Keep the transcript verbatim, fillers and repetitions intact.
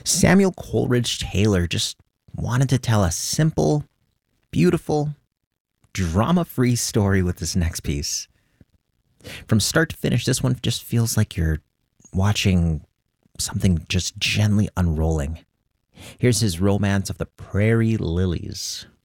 Samuel Coleridge Taylor just wanted to tell a simple, beautiful, drama-free story with this next piece. From start to finish, this one just feels like you're watching something just gently unrolling. Here's his Romance of the Prairie Lilies.